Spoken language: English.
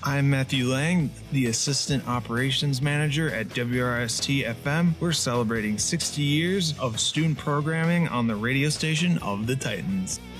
I'm Matthew Lang, the Assistant Operations Manager at WRST FM. We're celebrating 60 years of student programming on the radio station of the Titans.